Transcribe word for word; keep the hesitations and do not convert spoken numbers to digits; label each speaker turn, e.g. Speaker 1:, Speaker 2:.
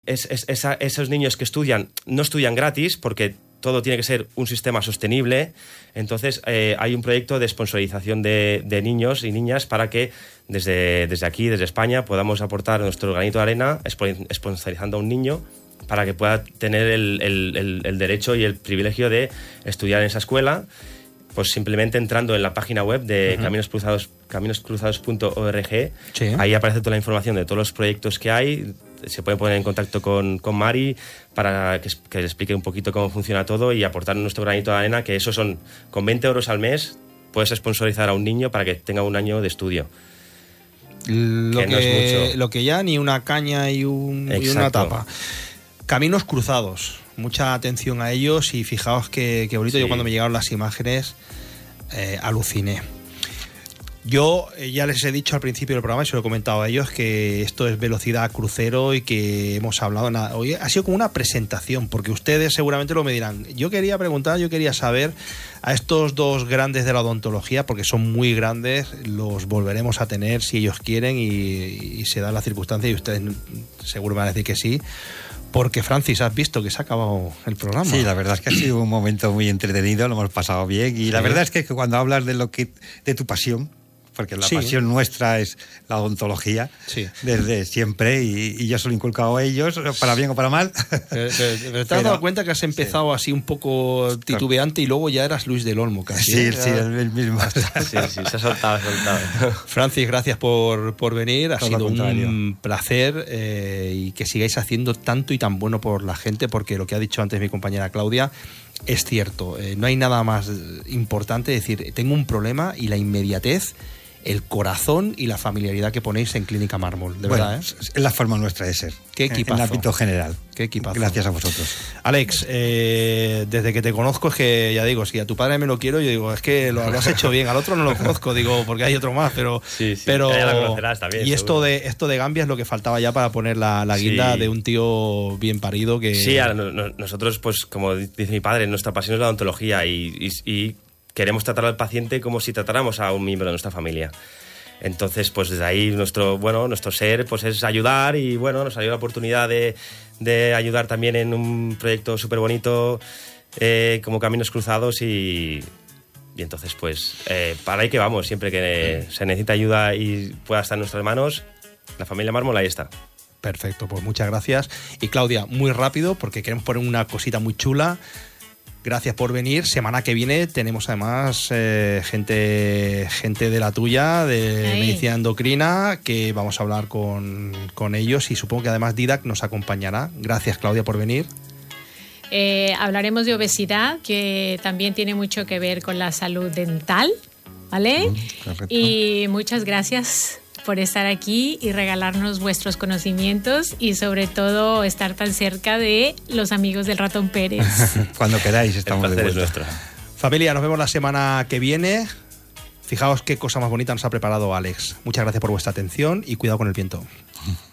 Speaker 1: Es, es, esa, esos niños que estudian, no estudian gratis porque todo tiene que ser un sistema sostenible. Entonces eh, hay un proyecto de sponsorización de, de niños y niñas para que desde, desde aquí, desde España, podamos aportar nuestro granito de arena sponsorizando a un niño para que pueda tener el, el, el, el derecho y el privilegio de estudiar en esa escuela. Pues simplemente entrando en la página web de uh-huh. Caminos Cruzados, caminos cruzados punto org, sí. Ahí aparece toda la información de todos los proyectos que hay. Se pueden poner en contacto con, con Mari para que, que les explique un poquito cómo funciona todo y aportar nuestro granito de arena, que eso son, con veinte euros al mes, puedes sponsorizar a un niño para que tenga un año de estudio.
Speaker 2: Lo que, que, no es mucho. Lo que ya ni una caña y, un, y una tapa. Caminos Cruzados. Mucha atención a ellos y fijaos que, que bonito. Sí. Yo cuando me llegaron las imágenes eh, aluciné. Yo eh, ya les he dicho al principio del programa y se lo he comentado a ellos que esto es velocidad crucero y que hemos hablado nada. Hoy ha sido como una presentación porque ustedes seguramente lo me dirán. Yo quería preguntar, yo quería saber a estos dos grandes de la odontología, porque son muy grandes, los volveremos a tener si ellos quieren y, y se da la circunstancia y ustedes seguro me van a decir que sí. Porque, Francis, has visto que se ha acabado el programa.
Speaker 3: Sí, la verdad es que ha sido un momento muy entretenido, lo hemos pasado bien. Y sí. La verdad es que cuando hablas de lo que de tu pasión, porque la sí. pasión nuestra es la odontología, sí. desde siempre, y, y yo se lo he inculcado a ellos, para bien o para mal.
Speaker 2: Pero, pero, pero te has dado cuenta que has empezado sí. así un poco titubeante y luego ya eras Luis del Olmo casi.
Speaker 3: Sí, ¿eh? sí, el mismo.
Speaker 1: Sí, sí, se ha soltado, se ha soltado.
Speaker 2: Francis, gracias por, por venir, ha Todo sido un placer eh, y que sigáis haciendo tanto y tan bueno por la gente, porque lo que ha dicho antes mi compañera Claudia es cierto, eh, no hay nada más importante decir, tengo un problema y la inmediatez, el corazón y la familiaridad que ponéis en Clínica Mármol, de
Speaker 3: bueno,
Speaker 2: verdad, ¿eh?
Speaker 3: Es la forma nuestra de ser.
Speaker 2: Qué equipazo.
Speaker 3: En el ámbito general.
Speaker 2: Qué equipazo.
Speaker 3: Gracias a vosotros.
Speaker 2: Alex, eh, desde que te conozco es que, ya digo, si a tu padre me lo quiero, yo digo, es que lo, lo has hecho bien, al otro no lo conozco, digo, porque hay otro más, pero...
Speaker 1: Sí, sí,
Speaker 2: pero
Speaker 1: ya lo conocerás también.
Speaker 2: Y esto de, esto de Gambia es lo que faltaba ya para poner la, la guinda sí. de un tío bien parido que...
Speaker 1: Sí, a, no, nosotros, pues, como dice mi padre, nuestra pasión es la odontología y, y, y queremos tratar al paciente como si tratáramos a un miembro de nuestra familia. Entonces, pues desde ahí nuestro, bueno, nuestro ser pues es ayudar y bueno, nos salió la oportunidad de, de ayudar también en un proyecto súper bonito eh, como Caminos Cruzados y, y entonces pues eh, para ahí que vamos, siempre que se necesita ayuda y pueda estar en nuestras manos, la familia Mármol ahí está.
Speaker 2: Perfecto, pues muchas gracias. Y Claudia, muy rápido porque queremos poner una cosita muy chula. Gracias por venir. Semana que viene tenemos además eh, gente, gente de la tuya, de Ahí. Medicina Endocrina, que vamos a hablar con, con ellos y supongo que además Didac nos acompañará. Gracias, Claudia, por venir.
Speaker 4: Eh, hablaremos de obesidad, que también tiene mucho que ver con la salud dental, ¿vale? Mm, y muchas gracias por estar aquí y regalarnos vuestros conocimientos y sobre todo estar tan cerca de los amigos del Ratón Pérez.
Speaker 3: Cuando queráis, estamos de vuelta.
Speaker 2: Familia, nos vemos la semana que viene. Fijaos qué cosa más bonita nos ha preparado Alex. Muchas gracias por vuestra atención y cuidado con el viento.